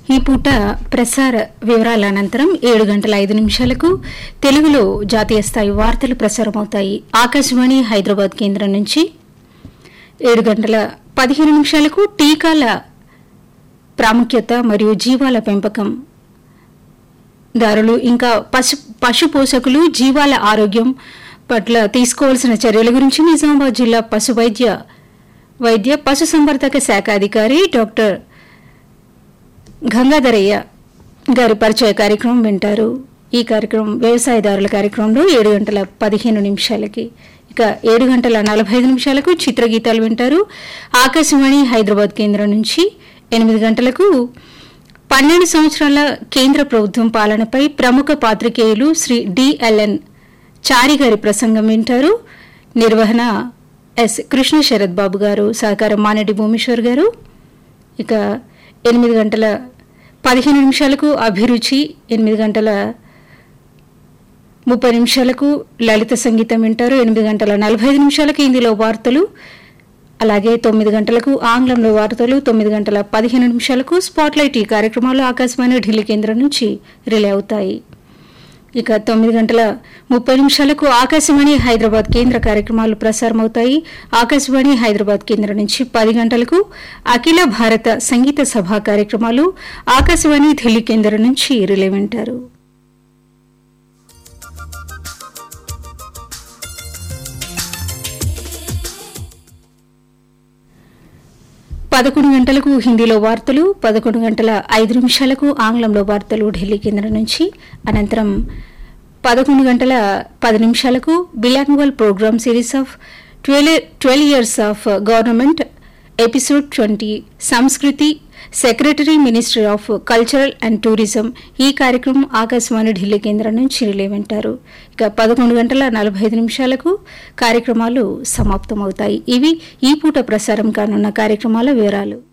ఈ పూట ప్రసార వివరాల అనంతరం 7:05 తెలుగులో జాతీయ స్థాయి వార్తలు ప్రసారమవుతాయి. ఆకాశవాణి హైదరాబాద్ కేంద్రం నుంచి 7:15 టీకాల ప్రాముఖ్యత మరియు జీవాల పెంపకం దారులు ఇంకా పశు పోషకులు జీవాల ఆరోగ్యం పట్ల తీసుకోవాల్సిన చర్యల గురించి నిజామాబాద్ జిల్లా వైద్య పశుసంవర్ధక శాఖ అధికారి డాక్టర్ గంగాధరయ్య గారి పరిచయ కార్యక్రమం వింటారు. ఈ కార్యక్రమం వ్యవసాయదారుల కార్యక్రమంలో 7:15 ఇక 7:45 చిత్రగీతాలు వింటారు. ఆకాశవాణి హైదరాబాద్ కేంద్రం నుంచి 8 గంటలకు 12 సంవత్సరాల కేంద్ర ప్రభుత్వం పాలనపై ప్రముఖ పాత్రికేయులు శ్రీ డిఎల్ఎన్ చారి గారి ప్రసంగం వింటారు. నిర్వహణ ఎస్ కృష్ణ శరత్ బాబు గారు, సహకారం మానడి భూమేశ్వర్ గారు. ఇక 8:15 అభిరుచి, 8:30 లలిత సంగీతం వింటారు. 8:45 హిందీలో వార్తలు, అలాగే 9 గంటలకు ఆంగ్లంలో వార్తలు, 9:15 స్పాట్లైట్ ఈ కార్యక్రమాలు ఆకాశవాణి ఢిల్లీ కేంద్రం నుంచి రిలే అవుతాయి. ఇక 9:30 ఆకాశవాణి హైదరాబాద్ కేంద్ర కార్యక్రమాలు ప్రసారమవుతాయి. ఆకాశవాణి హైదరాబాద్ కేంద్రం నుంచి 10 గంటలకు అఖిల భారత సంగీత సభ కార్యక్రమాలు ఆకాశవాణి ఢిల్లీ కేంద్రం నుంచి రిలే వింటారు. 11 గంటలకు హిందీలో వార్తలు, 11:05 ఆంగ్లంలో వార్తలు ఢిల్లీ కేంద్రం నుంచి. అనంతరం 11:10 బిలాంగ్వల్ programme series of 12 years of government episode 20 సంస్కృతి secretary ministry of cultural and tourism ఈ కార్యక్రమం ఆకాశవాణి ఢిల్లీ కేంద్రం నుంచి రిలే వింటారు. ఇక 11:45 కార్యక్రమాలు సమాప్తమవుతాయి. ఇవి ఈ పూట ప్రసారం కానున్న కార్యక్రమాల వివరాలు.